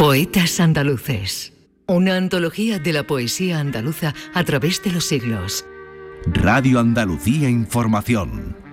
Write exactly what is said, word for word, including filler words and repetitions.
Poetas andaluces. Una antología de la poesía andaluza a través de los siglos. Radio Andalucía Información.